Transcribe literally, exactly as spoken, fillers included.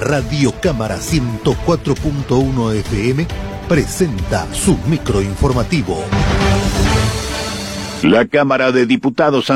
Radio Cámara ciento cuatro punto uno F M presenta su microinformativo. La Cámara de Diputados